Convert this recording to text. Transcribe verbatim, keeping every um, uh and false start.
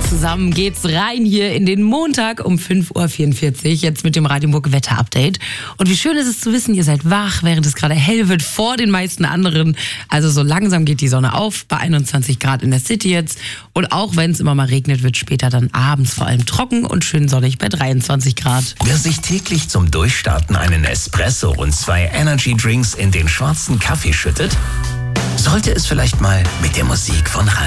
zusammen geht's rein hier in den Montag um fünf Uhr vierundvierzig, jetzt mit dem Radio Hamburg Wetter-Update. Und wie schön ist es zu wissen, ihr seid wach, während es gerade hell wird vor den meisten anderen. Also so langsam geht die Sonne auf, bei einundzwanzig Grad in der City jetzt. Und auch wenn es immer mal regnet, wird später dann abends vor allem trocken und schön sonnig bei dreiundzwanzig Grad. Wer sich täglich zum Durchstarten einen Espresso und zwei Energy Drinks in den schwarzen Kaffee schüttet, sollte es vielleicht mal mit der Musik von Ran